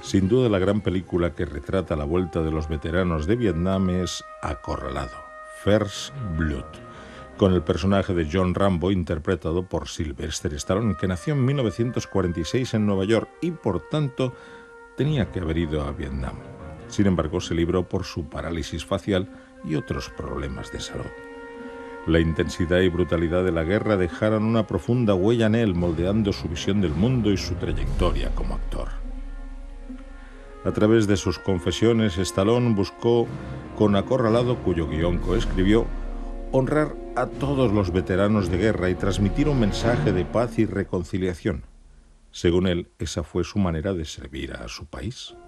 Sin duda la gran película que retrata la vuelta de los veteranos de Vietnam es Acorralado, First Blood, con el personaje de John Rambo interpretado por Sylvester Stallone, que nació en 1946 en Nueva York y por tanto tenía que haber ido a Vietnam. Sin embargo, se libró por su parálisis facial y otros problemas de salud. La intensidad y brutalidad de la guerra dejaron una profunda huella en él, moldeando su visión del mundo y su trayectoria como actor. A través de sus confesiones, Stallone buscó, con Acorralado, cuyo guión coescribió, honrar a todos los veteranos de guerra y transmitir un mensaje de paz y reconciliación. Según él, esa fue su manera de servir a su país.